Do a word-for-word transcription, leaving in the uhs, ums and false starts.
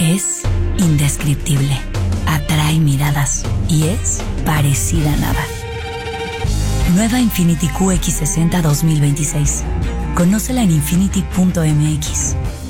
Es indescriptible, atrae miradas y es parecida a nada. Nueva Infiniti Q X sesenta dos mil veintiséis. Conócela en infiniti punto m x.